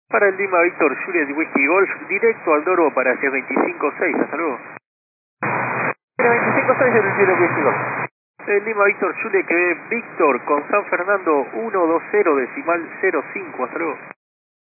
Para el Lima Víctor Juliet Whisky Golf, directo al Doro para hacia 25-6, hasta luego. 25-6 el Juliet Whisky Golf. El Lima Víctor Juliet Víctor con San Fernando 120 decimal 05, hasta luego.